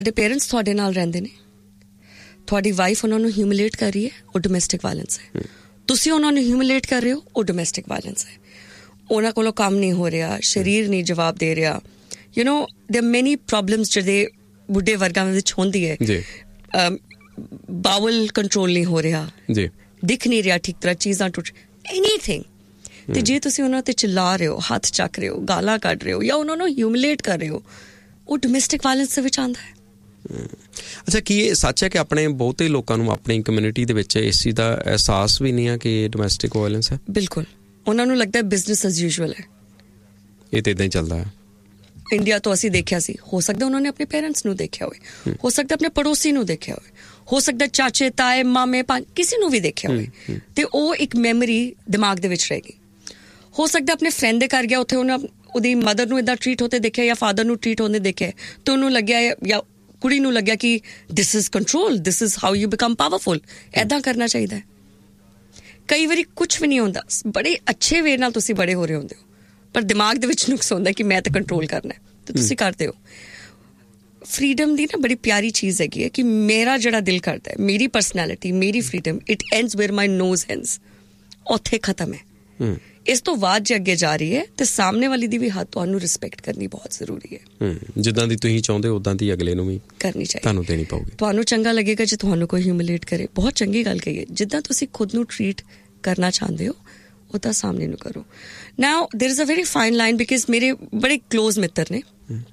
ਤੁਹਾਡੇ ਪੇਰੈਂਟਸ ਤੁਹਾਡੇ ਨਾਲ ਰਹਿੰਦੇ ਨੇ, ਤੁਹਾਡੀ ਵਾਈਫ ਉਹਨਾਂ ਨੂੰ ਹਿਊਮਿਲੇਟ ਕਰ ਰਹੀ ਹੈ, ਉਹ ਡੋਮੈਸਟਿਕ ਵਾਇਲੈਂਸ ਹੈ। ਤੁਸੀਂ ਉਹਨਾਂ ਨੂੰ ਹਿਊਮਿਲੇਟ ਕਰ ਰਹੇ ਹੋ, ਉਹ ਡੋਮੈਸਟਿਕ ਵਾਇਲੈਂਸ ਹੈ। ਉਹਨਾਂ ਕੋਲੋਂ ਕੰਮ ਨਹੀਂ ਹੋ ਰਿਹਾ, ਸਰੀਰ ਨਹੀਂ ਜਵਾਬ ਦੇ ਰਿਹਾ, ਯੂ ਨੋ ਦੇਰ ਮੈਨੀ ਪ੍ਰੋਬਲਮਸ ਜਿਹੜੇ ਬੁੱਢੇ ਵਰਗਾਂ ਵਿੱਚ ਹੁੰਦੀ ਹੈ। ਬਾਵਲ ਕੰਟਰੋਲ ਨਹੀਂ ਹੋ ਰਿਹਾ, ਦਿਖ ਨਹੀਂ ਰਿਹਾ ਠੀਕ ਤਰ੍ਹਾਂ, ਚੀਜ਼ਾਂ ਟੁੱਟ ਐਨੀਥਿੰਗ। ਤੇ ਜੇ ਤੁਸੀਂ ਉਹਨਾਂ ਤੇ ਚਿੱਲਾ ਰਹੇ ਹੋ, ਹੱਥ ਚੱਕ ਰਹੇ ਹੋ, ਗਾਲਾਂ ਕੱਢ ਰਹੇ ਹੋ ਜਾਂ ਉਹਨਾਂ ਨੂੰ ਹਿਊਮਿਲੇਟ ਕਰ ਰਹੇ ਹੋ, ਉਹ ਡੋਮੈਸਟਿਕ ਵਾਇਲੈਂਸ ਦੇ ਵਿੱਚ ਆਉਂਦਾ ਹੈ। ਅੱਛਾ, ਕੀ ਇਹ ਸੱਚ ਹੈ ਕਿ ਆਪਣੇ ਬਹੁਤੇ ਲੋਕਾਂ ਨੂੰ ਆਪਣੀ ਕਮਿਊਨਿਟੀ ਦੇ ਵਿੱਚ ਇਸ ਚੀਜ਼ ਦਾ ਅਹਿਸਾਸ ਵੀ ਨਹੀਂ ਹੈ ਕਿ ਡੋਮੈਸਟਿਕ ਵਾਇਲੈਂਸ ਹੈ? ਬਿਲਕੁਲ, ਉਹਨਾਂ ਨੂੰ ਲੱਗਦਾ ਬਿਜ਼ਨਸ ਐਜ਼ ਯੂਜੂਅਲ ਹੈ, ਇਹ ਤਾਂ ਇੱਦਾਂ ਹੀ ਚੱਲਦਾ ਹੈ। ਇੰਡੀਆ ਤੋਂ ਅਸੀਂ ਦੇਖਿਆ ਸੀ, ਹੋ ਸਕਦਾ ਉਹਨਾਂ ਨੇ ਆਪਣੇ ਪੇਰੈਂਟਸ ਨੂੰ ਦੇਖਿਆ ਹੋਵੇ, ਹੋ ਸਕਦਾ ਆਪਣੇ ਪੜੋਸੀ ਨੂੰ ਦੇਖਿਆ ਹੋਵੇ, ਹੋ ਸਕਦਾ ਚਾਚੇ ਤਾਏ ਮਾਮੇ ਕਿਸੇ ਨੂੰ ਵੀ ਦੇਖਿਆ ਹੋਵੇ, ਤੇ ਉਹ ਇੱਕ ਮੈਮਰੀ ਦਿਮਾਗ ਦੇ ਵਿੱਚ ਰਹੇਗੀ। ਹੋ ਸਕਦਾ ਆਪਣੇ ਫਰੈਂਡ ਦੇ ਘਰ ਗਿਆ, ਉੱਥੇ ਉਹਦੀ ਮਦਰ ਨੂੰ ਇੱਦਾਂ ਟਰੀਟ ਹੁੰਦੇ ਦੇਖਿਆ ਜਾਂ ਫਾਦਰ ਨੂੰ ਟਰੀਟ ਹੁੰਦੇ ਦੇਖਿਆ, ਤੇ ਉਹਨੂੰ ਲੱਗਿਆ ਜਾਂ ਕੁੜੀ ਨੂੰ ਲੱਗਿਆ ਕਿ this is control, this is how you become powerful, ਇੱਦਾਂ ਕਰਨਾ ਚਾਹੀਦਾ ਹੈ। ਕਈ ਵਾਰੀ ਕੁਛ ਵੀ ਨਹੀਂ ਹੁੰਦਾ, ਬੜੇ ਅੱਛੇ ਵੇ ਨਾਲ ਤੁਸੀਂ ਬੜੇ ਹੋ ਰਹੇ ਹੁੰਦੇ ਹੋ, ਪਰ ਦਿਮਾਗ ਦੇ ਵਿੱਚ ਨੁਕਸ ਹੁੰਦਾ ਕਿ ਮੈਂ ਤਾਂ ਕੰਟਰੋਲ ਕਰਨਾ, ਤੇ ਤੁਸੀਂ ਕਰਦੇ ਹੋ। ਫਰੀਡਮ ਦੀ ਨਾ ਬੜੀ ਪਿਆਰੀ ਚੀਜ਼ ਹੈਗੀ ਹੈ ਕਿ ਮੇਰਾ ਜਿਹੜਾ ਦਿਲ ਕਰਦਾ ਹੈ, ਮੇਰੀ ਪਰਸਨੈਲਿਟੀ, ਮੇਰੀ freedom, it ends wear my knows ends, ਉੱਥੇ ਖਤਮ ਹੈ। ਇਸ ਤੋਂ ਬਾਅਦ ਜੇ ਅੱਗੇ ਜਾ ਰਹੀ ਹੈ ਤੇ ਸਾਹਮਣੇ ਵਾਲੀ ਦੀ ਵੀ ਹੱਥ ਤੁਹਾਨੂੰ ਰਿਸਪੈਕਟ ਕਰਨੀ ਬਹੁਤ ਜ਼ਰੂਰੀ ਹੈ। ਜਿੱਦਾਂ ਦੀ ਤੁਸੀਂ ਚਾਹੁੰਦੇ ਹੋ ਉਦਾਂ ਦੀ ਅਗਲੇ ਨੂੰ ਵੀ ਕਰਨੀ ਚਾਹੀਦੀ, ਤੁਹਾਨੂੰ ਦੇਣੀ ਪਊਗੀ। ਤੁਹਾਨੂੰ ਚੰਗਾ ਲੱਗੇਗਾ ਜੇ ਤੁਹਾਨੂੰ ਕੋਈ ਹਿਊਮਿਲੇਟ ਕਰੇ, ਬਹੁਤ ਚੰਗੀ ਗੱਲ ਕਹੀਏ। ਜਿੱਦਾਂ ਤੁਸੀਂ ਖੁਦ ਨੂੰ ਟਰੀਟ ਕਰਨਾ ਚਾਹੁੰਦੇ ਹੋ ਉਹਦਾ ਸਾਹਮਣੇ ਨੂੰ ਕਰੋ। ਨਾਓ there is a very fine line, because ਮੇਰੇ ਬੜੇ ਕਲੋਜ਼ ਮਿੱਤਰ ਨੇ,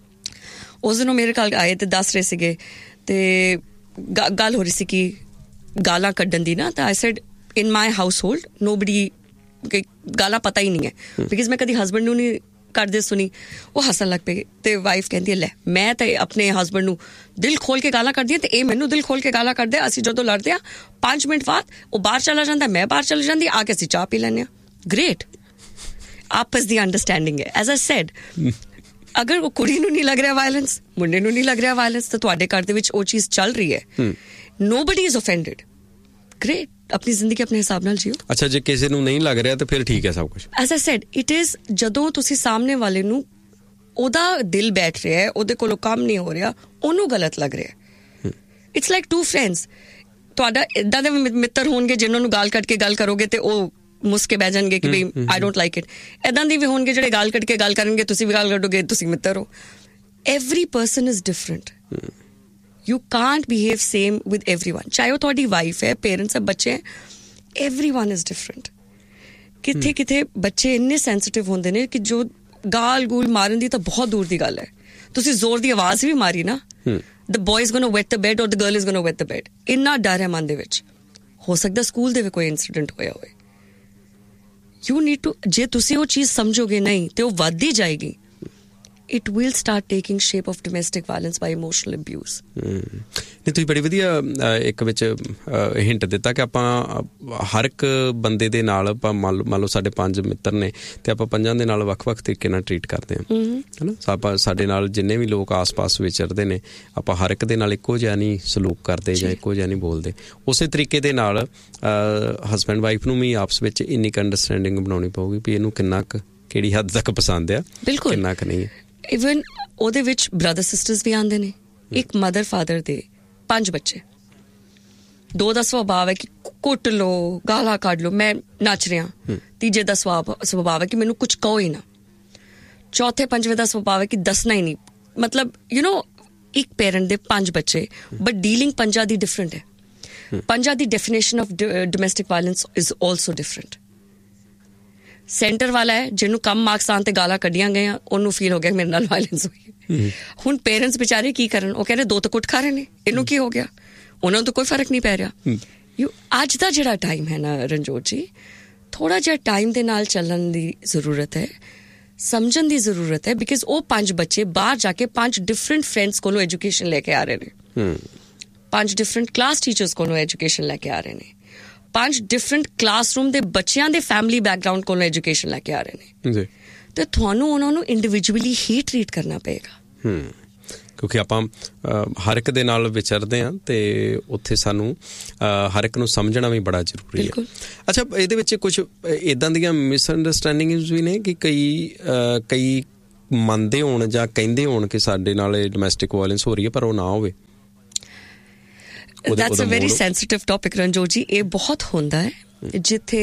ਉਸ ਦਿਨ ਉਹ ਮੇਰੇ ਕੋਲ ਆਏ ਤੇ ਦੱਸ ਰਹੇ ਸੀਗੇ, ਤੇ ਗੱਲ ਹੋ ਰਹੀ ਸੀ ਕਿ ਗਾਲਾਂ ਕੱਢਣ ਦੀ ਨਾ, ਤਾਂ I said in my house hold nobody, ਗਾਲਾਂ ਪਤਾ ਹੀ ਨਹੀਂ ਹੈ, ਬਿਕਾਜ਼ ਮੈਂ ਕਦੀ ਹਸਬੈਂਡ ਨੂੰ ਨਹੀਂ ਕੱਢਦੇ ਸੁਣੀ। ਉਹ ਹੱਸਣ ਲੱਗ ਪਏ, ਤੇ ਵਾਈਫ ਕਹਿੰਦੀ ਹੈ ਲੈ ਮੈਂ ਤਾਂ ਆਪਣੇ ਹਸਬੈਂਡ ਨੂੰ ਦਿਲ ਖੋਲ ਕੇ ਗਾਲਾਂ ਕੱਢਦੀ ਹਾਂ, ਤੇ ਇਹ ਮੈਨੂੰ ਦਿਲ ਖੋਲ ਕੇ ਗਾਲਾਂ ਕੱਢਦੇ। ਅਸੀਂ ਜਦੋਂ ਲੜਦੇ ਹਾਂ 5 ਮਿੰਟ ਬਾਅਦ ਉਹ ਬਾਹਰ ਚਲਾ ਜਾਂਦਾ, ਮੈਂ ਬਾਹਰ ਚਲੀ ਜਾਂਦੀ, ਆ ਕੇ ਅਸੀਂ ਚਾਹ ਪੀ ਲੈਂਦੇ ਹਾਂ। ਗ੍ਰੇਟ, ਆਪਸ ਦੀ ਅੰਡਰਸਟੈਂਡਿੰਗ ਹੈ। ਐਜ਼ ਆਈ ਸੈਡ, ਅਗਰ ਉਹ ਕੁੜੀ ਨੂੰ ਨਹੀਂ ਲੱਗ ਰਿਹਾ ਵਾਇਲੈਂਸ, ਮੁੰਡੇ ਨੂੰ ਨਹੀਂ ਲੱਗ ਰਿਹਾ ਵਾਇਲੈਂਸ, ਤਾਂ ਤੁਹਾਡੇ ਘਰ ਦੇ ਵਿੱਚ ਉਹ ਚੀਜ਼ ਚੱਲ ਰਹੀ ਹੈ, ਨੋਬਡੀ ਇਜ਼ ਓਫੈਂਡਡ, ਗ੍ਰੇਟ, ਆਪਣੀ ਜ਼ਿੰਦਗੀ ਆਪਣੇ ਹਿਸਾਬ ਨਾਲ ਜੀਓ। ਅੱਛਾ, ਜੇ ਕਿਸੇ ਨੂੰ ਨਹੀਂ ਲੱਗ ਰਿਹਾ ਤਾਂ ਫਿਰ ਠੀਕ ਹੈ ਸਭ ਕੁਝ। As I said, it is ਜਦੋਂ ਤੁਸੀਂ ਸਾਹਮਣੇ ਵਾਲੇ ਨੂੰ ਉਹਦਾ ਦਿਲ ਬੈਠ ਰਿਹਾ ਹੈ, ਉਹਦੇ ਕੋਲੋਂ ਕੰਮ ਨਹੀਂ ਹੋ ਰਿਹਾ, ਉਹਨੂੰ ਗਲਤ ਲੱਗ ਰਿਹਾ। It's like to friends. ਤੁਹਾਡਾ ਇੱਦਾਂ ਦੇ ਮਿੱਤਰ ਹੋਣਗੇ ਜਿਹਨਾਂ ਨੂੰ ਗਾਲ ਕੱਢ ਕੇ ਗੱਲ ਕਰੋਗੇ ਤੇ ਉਹ ਮੁਸਕੇ ਬਹਿ ਜਾਣਗੇ ਕਿ ਬਈ ਆਈ ਡੋਂਟ ਲਾਈਕ ਇਟ। ਇੱਦਾਂ ਦੇ ਵੀ ਹੋਣਗੇ ਜਿਹੜੇ ਗਾਲ ਕੱਢ ਕੇ ਗੱਲ ਕਰਨਗੇ, ਤੁਸੀਂ ਵੀ ਗਾਲ ਕੱਢੋਗੇ, ਤੁਸੀਂ ਮਿੱਤਰ ਹੋ। Every person is different, you can't behave same with everyone, ਚਾਹੇ ਉਹ ਤੁਹਾਡੀ ਵਾਈਫ ਹੈ, ਪੇਰੈਂਟਸ ਹੈ, ਬੱਚੇ ਹੈ, everyone is different। ਕਿੱਥੇ ਕਿਤੇ ਬੱਚੇ ਇੰਨੇ ਸੈਂਸਿਟਿਵ ਹੁੰਦੇ ਨੇ ਕਿ ਜੋ ਗਾਲ ਗੂਲ ਮਾਰਨ ਦੀ ਤਾਂ ਬਹੁਤ ਦੂਰ ਦੀ ਗੱਲ ਹੈ, ਤੁਸੀਂ ਜ਼ੋਰ ਦੀ ਆਵਾਜ਼ ਵੀ ਮਾਰੀ ਨਾ, the boy is gonna wet the bed or the girl is gonna wet the bed, ਇੰਨਾ ਡਰ ਹੈ ਮਨ ਦੇ ਵਿੱਚ। ਹੋ ਸਕਦਾ ਸਕੂਲ ਦੇ ਵੀ ਕੋਈ ਇੰਸੀਡੈਂਟ ਹੋਇਆ ਹੋਵੇ। you need to, ਜੇ ਤੁਸੀਂ ਉਹ ਚੀਜ਼ ਸਮਝੋਗੇ ਨਹੀਂ ਤੇ ਉਹ ਵੱਧਦੀ ਜਾਏਗੀ, it will start taking shape of domestic violence by emotional abuse। ਨਹੀਂ, ਤੁਸੀਂ ਬੜੀ ਵਧੀਆ ਇੱਕ ਵਿੱਚ ਹਿੰਟ ਦਿੱਤਾ ਕਿ ਆਪਾਂ ਹਰ ਇੱਕ ਬੰਦੇ ਦੇ ਨਾਲ, ਆਪਾਂ ਮੰਨ ਲਓ ਸਾਡੇ 5 ਮਿੱਤਰ ਨੇ ਤੇ ਆਪਾਂ 5 ਦੇ ਨਾਲ ਵੱਖ-ਵੱਖ ਤਰੀਕੇ ਨਾਲ ਟਰੀਟ ਕਰਦੇ ਹਾਂ, ਹੈ ਨਾ। ਆਪਾਂ ਸਾਡੇ ਨਾਲ ਜਿੰਨੇ ਵੀ ਲੋਕ ਆਸ-ਪਾਸ ਵਿਚਰਦੇ ਨੇ, ਆਪਾਂ ਹਰ ਇੱਕ ਦੇ ਨਾਲ ਇੱਕੋ ਜਿਹਾ ਨਹੀਂ ਸਲੂਕ ਕਰਦੇ ਜਾਂ ਇੱਕੋ ਜਿਹਾ ਨਹੀਂ ਬੋਲਦੇ। ਉਸੇ ਤਰੀਕੇ ਦੇ ਨਾਲ ਹਸਬੈਂਡ ਵਾਈਫ ਨੂੰ ਵੀ ਆਪਸ ਵਿੱਚ ਇੰਨੀ ਕੁ ਅੰਡਰਸਟੈਂਡਿੰਗ ਬਣਾਉਣੀ ਪਊਗੀ ਵੀ ਇਹਨੂੰ ਕਿੰਨਾ ਕੁ, ਕਿਹੜੀ ਹੱਦ ਤੱਕ ਪਸੰਦ ਆ, ਕਿੰਨਾ ਕੁ ਨਹੀਂ ਹੈ। ਇਵਨ ਉਹਦੇ ਵਿੱਚ ਬ੍ਰਦਰ ਸਿਸਟਰਸ ਵੀ ਆਉਂਦੇ ਨੇ। ਇੱਕ ਮਦਰ ਫਾਦਰ ਦੇ 5 ਬੱਚੇ, 2 ਦਾ ਸੁਭਾਅ ਹੈ ਕਿ ਕੁੱਟ ਲੋ, ਗਾਲਾਂ ਕੱਢ ਲੋ, ਮੈਂ ਨੱਚ ਰਿਹਾ। ਤੀਜੇ ਦਾ ਸੁਭਾਅ ਹੈ ਕਿ ਮੈਨੂੰ ਕੁਝ ਕਹੋ ਹੀ ਨਾ। ਚੌਥੇ 5ਵੇਂ ਦਾ ਸੁਭਾਅ ਹੈ ਕਿ ਦੱਸਣਾ ਹੀ ਨਹੀਂ। ਮਤਲਬ ਯੂ ਨੋ, ਇੱਕ ਪੇਰੈਂਟ ਦੇ 5 ਬੱਚੇ, ਬਟ ਡੀਲਿੰਗ 5 ਦੀ ਡਿਫਰੈਂਟ ਹੈ। 5 ਦੀ definition of domestic violence is also different. Centre ਵਾਲਾ ਹੈ ਜਿਹਨੂੰ ਕਮ ਮਾਰਕਸ ਆਉਣ ਤੇ ਗਾਲਾਂ ਕੱਢੀਆਂ ਗਈਆਂ, ਉਹਨੂੰ ਫੀਲ ਹੋ ਗਿਆ ਮੇਰੇ ਨਾਲ ਵਾਇਲੈਂਸ ਹੋਈ। ਹੁਣ ਪੇਰੈਂਟਸ ਵਿਚਾਰੇ ਕੀ ਕਰਨ? ਉਹ ਕਹਿੰਦੇ 2 ਤਾਂ ਕੁੱਟ ਖਾ ਰਹੇ ਨੇ, ਇਹਨੂੰ ਕੀ ਹੋ ਗਿਆ? ਉਹਨਾਂ ਨੂੰ ਤਾਂ ਕੋਈ ਫਰਕ ਨਹੀਂ ਪੈ ਰਿਹਾ। ਅੱਜ ਦਾ ਜਿਹੜਾ ਟਾਈਮ ਹੈ ਨਾ ਰਣਜੋਤ ਜੀ, ਥੋੜਾ ਜਿਹਾ ਟਾਈਮ ਦੇ ਨਾਲ ਚੱਲਣ ਦੀ ਜ਼ਰੂਰਤ ਹੈ, ਸਮਝਣ ਦੀ ਜ਼ਰੂਰਤ ਹੈ। ਬਿਕਾਜ਼ ਉਹ 5 ਬੱਚੇ ਬਾਹਰ ਜਾ ਕੇ 5 ਡਿਫਰੈਂਟ ਫਰੈਂਡਸ ਕੋਲੋਂ ਐਜੂਕੇਸ਼ਨ ਲੈ ਕੇ ਆ ਰਹੇ ਨੇ, 5 ਡਿਫਰੈਂਟ ਕਲਾਸ ਟੀਚਰਸ ਕੋਲੋਂ ਐਜੂਕੇਸ਼ਨ ਲੈ ਕੇ ਆ ਰਹੇ ਨੇ, 5 ਡਿਫਰੈਂਟ ਕਲਾਸਰੂਮ ਦੇ ਬੱਚਿਆਂ ਦੇ ਫੈਮਿਲੀ ਬੈਕਗਰਾਉਂਡ ਕੋਲੋਂ ਐਜੂਕੇਸ਼ਨ ਲੈ ਕੇ ਆ ਰਹੇ ਨੇ। ਤੇ ਤੁਹਾਨੂੰ ਉਹਨਾਂ ਨੂੰ ਇੰਡੀਵਿਜੂਅਲੀ ਹੀ ਟਰੀਟ ਕਰਨਾ ਪਏਗਾ। ਕਿਉਂਕਿ ਆਪਾਂ ਹਰ ਇੱਕ ਦੇ ਨਾਲ ਵਿਚਰਦੇ ਹਾਂ ਤੇ ਉੱਥੇ ਸਾਨੂੰ ਹਰ ਇੱਕ ਨੂੰ ਸਮਝਣਾ ਵੀ ਬੜਾ ਜ਼ਰੂਰੀ ਹੈ। ਅੱਛਾ, ਇਹਦੇ ਵਿੱਚ ਕੁਝ ਇੱਦਾਂ ਦੀਆਂ ਮਿਸਅੰਡਰਸਟੈਂਡਿੰਗਸ ਵੀ ਨੇ ਕਿ ਕਈ ਮੰਨਦੇ ਹੋਣ ਜਾਂ ਕਹਿੰਦੇ ਹੋਣ ਕਿ ਸਾਡੇ ਨਾਲ ਇਹ ਡੋਮੈਸਟਿਕ ਵਾਇਲੈਂਸ ਹੋ ਰਹੀ ਹੈ, ਪਰ ਉਹ ਨਾ ਹੋਵੇ? That's a very sensitive topic, Ranjot ਜੀ. ਇਹ ਬਹੁਤ ਹੁੰਦਾ ਹੈ ਜਿੱਥੇ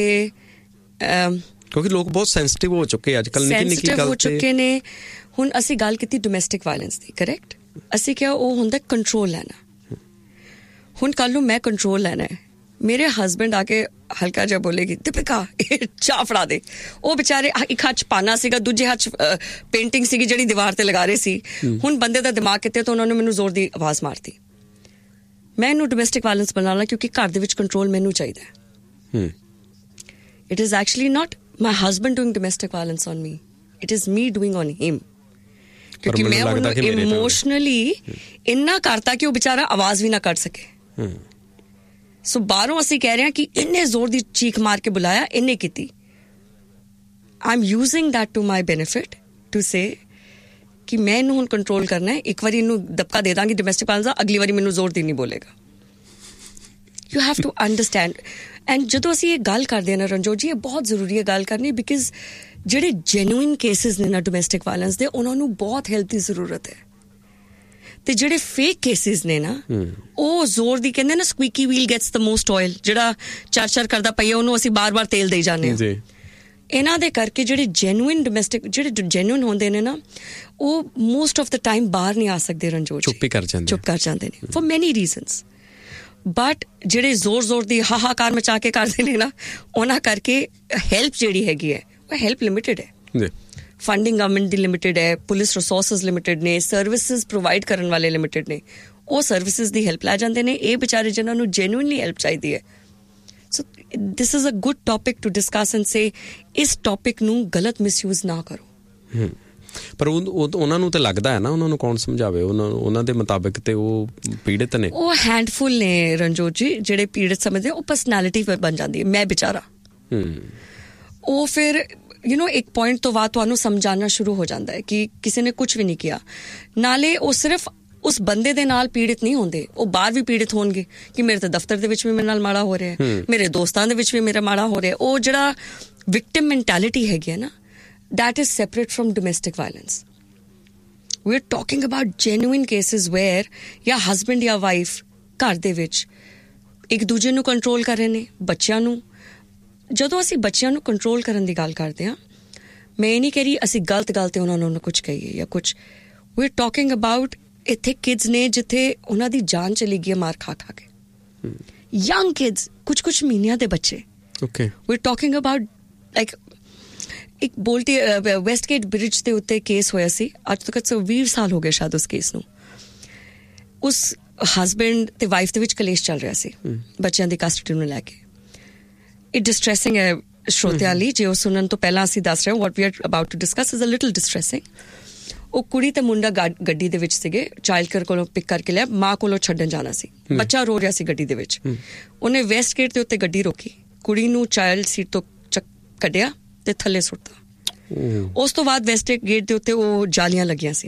ਕਿਉਂਕਿ ਲੋਕ ਬਹੁਤ ਸੈਂਸਿਟਿਵ ਹੋ ਚੁੱਕੇ ਅੱਜ ਕੱਲ੍ਹ, ਨਿੱਕੀ ਗੱਲ ਹੋ ਚੁੱਕੇ ਨੇ. ਹੁਣ ਅਸੀਂ ਗੱਲ ਕੀਤੀ ਡੋਮੈਸਟਿਕ ਵਾਇਲੈਂਸ ਦੀ, ਕਰੈਕਟ? ਅਸੀਂ ਕਿਹਾ ਉਹ ਹੁੰਦਾ ਕੰਟਰੋਲ ਲੈਣਾ. ਹੁਣ ਕੱਲ ਨੂੰ ਮੈਂ ਕੰਟਰੋਲ ਲੈਣਾ ਹੈ, ਮੇਰੇ ਹਸਬੈਂਡ ਆ ਕੇ ਹਲਕਾ ਜਿਹਾ ਬੋਲੇਗੀ, ਦੀਪਿਕਾ ਇਹ ਚਾਹ ਫੜਾ ਦੇ. ਉਹ ਵਿਚਾਰੇ ਇੱਕ ਹੱਥ 'ਚ ਪਾਨਾ ਸੀਗਾ, ਦੂਜੇ ਹੱਥ 'ਚ ਪੇਂਟਿੰਗ ਸੀਗੀ ਜਿਹੜੀ ਦੀਵਾਰ ਤੇ ਲਗਾ ਰਹੇ ਸੀ. ਹੁਣ ਬੰਦੇ ਦਾ ਦਿਮਾਗ ਕਿਤੇ ਤਾਂ ਉਹਨਾਂ ਨੇ ਮੈਨੂੰ ਜ਼ੋਰ ਦੀ ਆਵਾਜ਼ ਮਾਰਤੀ. ਮੈਂ ਇਹਨੂੰ ਡੋਮੈਸਟਿਕ ਵਾਇਲੈਂਸ ਬਣਾਉਣਾ ਕਿਉਂਕਿ ਘਰ ਦੇ ਵਿੱਚ ਕੰਟਰੋਲ ਮੈਨੂੰ ਚਾਹੀਦਾ ਹੈ. It is actually not my husband doing domestic violence on me. It is me doing on him. ਕਿਉਂਕਿ ਮੈਂ ਉਹਨੂੰ ਇਮੋਸ਼ਨਲੀ ਇੰਨਾ ਕਰਤਾ ਕਿ ਉਹ ਵਿਚਾਰਾ ਆਵਾਜ਼ ਵੀ ਨਾ ਕੱਢ ਸਕੇ. ਸੋ ਬਾਹਰੋਂ ਅਸੀਂ ਕਹਿ ਰਹੇ ਹਾਂ ਕਿ ਇੰਨੇ ਜ਼ੋਰ ਦੀ ਚੀਖ ਮਾਰ ਕੇ ਬੁਲਾਇਆ, ਇੰਨੇ ਕੀਤੀ. I'm using that to my benefit to say ਕਿ ਮੈਂ ਇਹਨੂੰ ਹੁਣ ਕੰਟਰੋਲ ਕਰਨਾ ਹੈ. ਇੱਕ ਵਾਰੀ ਇਹਨੂੰ ਦਬਕਾ ਦੇ ਦਾਂਗੀ ਡੋਮੈਸਟਿਕ ਵਾਇਲੈਂਸ ਦਾ, ਅਗਲੀ ਵਾਰੀ ਮੈਨੂੰ ਜ਼ੋਰ ਦੀ ਨਹੀਂ ਬੋਲੇਗਾ. You have to understand. And ਜਦੋਂ ਅਸੀਂ ਇਹ ਗੱਲ ਕਰਦੇ ਹਾਂ ਨਾ ਰਣਜੋਤ ਜੀ, ਇਹ ਬਹੁਤ ਜ਼ਰੂਰੀ ਹੈ ਗੱਲ ਕਰਨੀ, ਬਿਕਾਜ਼ ਜਿਹੜੇ ਜੈਨੂਇਨ ਕੇਸਿਸ ਨੇ ਨਾ ਡੋਮੈਸਟਿਕ ਵਾਇਲੈਂਸ ਦੇ, ਉਹਨਾਂ ਨੂੰ ਬਹੁਤ ਹੈਲਪ ਦੀ ਜ਼ਰੂਰਤ ਹੈ. ਤੇ ਜਿਹੜੇ ਫੇਕ ਕੇਸਿਸ ਨੇ ਨਾ, ਉਹ ਜ਼ੋਰ ਦੀ ਕਹਿੰਦੇ ਨਾ ਸਕਵੀਕੀ wheel gets the most oil. ਜਿਹੜਾ ਚਰ ਕਰਦਾ ਪਈਆ ਉਹਨੂੰ ਅਸੀਂ ਬਾਰ-ਬਾਰ ਤੇਲ ਦੇਈ ਜਾਂਦੇ ਹਾਂ. ਇਹਨਾਂ ਦੇ ਕਰਕੇ ਜਿਹੜੇ ਜੈਨੂਇਨ ਡੋਮੈਸਟਿਕ, ਜਿਹੜੇ ਜੈਨੂਇਨ ਹੁੰਦੇ ਨੇ ਨਾ, ਉਹ ਮੋਸਟ ਆਫ ਦ ਟਾਈਮ ਬਾਹਰ ਨਹੀਂ ਆ ਸਕਦੇ ਰਣਜੋਤ. ਚੁੱਪ ਕਰ ਜਾਂਦੇ ਨੇ ਫॉर ਮੈਨੀ ਰੀਜ਼ਨਸ. ਬਟ ਜਿਹੜੇ ਜ਼ੋਰ ਦੀ ਹਾਹਾਕਾਰ ਮਚਾ ਕੇ ਕਰਦੇ ਨੇ ਨਾ, ਉਹਨਾਂ ਕਰਕੇ ਹੈਲਪ ਜਿਹੜੀ ਹੈਗੀ ਹੈ ਉਹ ਹੈਲਪ ਲਿਮਿਟਿਡ ਹੈ. ਫੰਡਿੰਗ ਗਵਰਨਮੈਂਟ ਦੀ ਲਿਮਿਟਿਡ ਹੈ, ਪੁਲਿਸ ਰਿਸੋਰਸਿਸ ਲਿਮਿਟਿਡ ਨੇ, ਸਰਵਿਸਿਜ਼ ਪ੍ਰੋਵਾਈਡ ਕਰਨ ਵਾਲੇ ਲਿਮਿਟਿਡ ਨੇ. ਉਹ ਸਰਵਿਸਿਜ਼ ਦੀ ਹੈਲਪ ਲੈ ਜਾਂਦੇ ਨੇ. ਇਹ ਵਿਚਾਰੇ ਜਿਨ੍ਹਾਂ ਨੂੰ ਜੈਨੂਇਨਲੀ ਹੈਲਪ ਚਾਹੀਦੀ ਹੈ. ਸੋ this is a good topic to discuss and ਸੇ ਇਸ ਟੌਪਿਕ ਨੂੰ ਗਲਤ ਮਿਸਯੂਜ਼ ਨਾ ਕਰੋ. ਪਰ ਉਹਨਾਂ ਨੂੰ ਤਾਂ ਲੱਗਦਾ ਹੈ ਨਾ, ਉਹਨਾਂ ਨੂੰ ਕੌਣ ਸਮਝਾਵੇ? ਉਹਨਾਂ ਦੇ ਮੁਤਾਬਿਕ ਤੇ ਉਹ ਪੀੜਿਤ ਨੇ. ਉਹ ਹੈਂਡਫੁਲ ਨੇ ਰਣਜੋਤ ਜੀ ਜਿਹੜੇ ਪੀੜਿਤ ਸਮਝਦੇ. ਉਹ ਪਰਸਨੈਲਿਟੀ ਬਣ ਜਾਂਦੀ ਹੈ, ਮੈਂ ਵਿਚਾਰਾ. ਉਹ ਫਿਰ ਇੱਕ ਪੁਆਇੰਟ ਤੋਂ ਬਾਅਦ ਤੁਹਾਨੂੰ ਸਮਝਾਉਣਾ ਸ਼ੁਰੂ ਹੋ ਜਾਂਦਾ ਹੈ ਕਿ ਕਿਸੇ ਨੇ ਕੁਝ ਵੀ ਨਹੀਂ ਕੀਤਾ. ਨਾਲੇ ਉਹ ਸਿਰਫ ਉਸ ਬੰਦੇ ਦੇ ਨਾਲ ਪੀੜਿਤ ਨਹੀਂ ਹੁੰਦੇ, ਉਹ ਬਾਹਰ ਵੀ ਪੀੜਿਤ ਹੋਣਗੇ ਕਿ ਮੇਰੇ ਤਾਂ ਦਫ਼ਤਰ ਦੇ ਵਿੱਚ ਵੀ ਮੇਰੇ ਨਾਲ ਮਾੜਾ ਹੋ ਰਿਹਾ ਹੈ, ਮੇਰੇ ਦੋਸਤਾਂ ਦੇ ਵਿੱਚ ਵੀ ਮੇਰਾ ਮਾੜਾ ਹੋ ਰਿਹਾ. ਉਹ ਜਿਹੜਾ ਵਿਕਟਿਮ ਮੈਂਟੈਲਿਟੀ ਹੈਗੀ ਹੈ ਨਾ, that is separate from domestic violence. We're talking about genuine cases where ya husband ya wife ਘਰ ਦੇ ਵਿੱਚ ਇੱਕ ਦੂਜੇ ਨੂੰ ਕੰਟਰੋਲ ਕਰ ਰਹੇ ਨੇ. ਬੱਚਿਆਂ ਨੂੰ, ਜਦੋਂ ਅਸੀਂ ਬੱਚਿਆਂ ਨੂੰ ਕੰਟਰੋਲ ਕਰਨ ਦੀ ਗੱਲ ਕਰਦੇ ਹਾਂ, ਮੈਂ ਇਹ ਨਹੀਂ ਕਹਿ ਰਹੀ ਅਸੀਂ ਗਲਤ ਗੱਲ ਤੇ ਉਹਨਾਂ ਨੂੰ ਕੁਝ ਕਹੀਏ ਜਾਂ ਕੁਝ. we're talking about ਇੱਥੇ ਕਿਡਸ ਨੇ ਜਿੱਥੇ ਉਹਨਾਂ ਦੀ ਜਾਨ ਚਲੀ ਗਈ ਹੈ ਮਾਰ ਖਾ ਕੇ. ਯੰਗ ਕਿਡਸ, ਕੁਝ ਮਹੀਨਿਆਂ ਦੇ ਬੱਚੇ. we're talking about like ਇੱਕ ਬੋਲਟੀ ਵੈਸਟਗੇਟ ਬ੍ਰਿਜ ਦੇ ਉੱਤੇ ਕੇਸ ਹੋਇਆ ਸੀ. ਅੱਜ ਤੱਕ 20 ਸਾਲ ਹੋ ਗਏ ਸ਼ਾਇਦ ਉਸ ਕੇਸ ਨੂੰ. ਉਸ ਹਸਬੈਂਡ ਤੇ ਵਾਈਫ ਦੇ ਵਿੱਚ ਕਲੇਸ਼ ਚੱਲ ਰਿਹਾ ਸੀ ਬੱਚਿਆਂ ਦੀ ਕਸਟਡੀ ਨੂੰ ਲੈ ਕੇ. ਇਹ ਡਿਸਟ੍ਰੈਸਿੰਗ ਹੈ ਸ਼ਰੋਤਿਆਂ ਲਈ. ਜੇ ਉਹ ਸੁਣਨ ਤੋਂ ਪਹਿਲਾਂ ਅਸੀਂ ਦੱਸ ਰਹੇ ਹਾਂ what we are about to discuss is a little distressing. ਉਹ ਕੁੜੀ ਤੇ ਮੁੰਡਾ ਗੱਡੀ ਦੇ ਵਿੱਚ ਸੀਗੇ, ਚਾਈਲਡ ਕੇਅਰ ਕੋਲੋਂ ਪਿਕ ਕਰਕੇ ਲਿਆ, ਮਾਂ ਕੋਲੋਂ ਛੱਡਣ ਜਾਣਾ ਸੀ. ਬੱਚਾ ਰੋ ਰਿਹਾ ਸੀ ਗੱਡੀ ਦੇ ਵਿੱਚ. ਉਹਨੇ ਵੈਸਟਗੇਟ ਦੇ ਉੱਤੇ ਗੱਡੀ ਰੋਕੀ, ਕੁੜੀ ਨੂੰ ਚਾਈਲਡ ਸੀਟ ਤੋਂ ਕੱਢਿਆ ਤੇ ਥੱਲੇ ਸੁੱਟਤਾ. ਉਸ ਤੋਂ ਬਾਅਦ ਵੈਸਟਗੇਟ ਦੇ ਉੱਤੇ ਉਹ ਜਾਲੀਆਂ ਲੱਗੀਆਂ ਸੀ.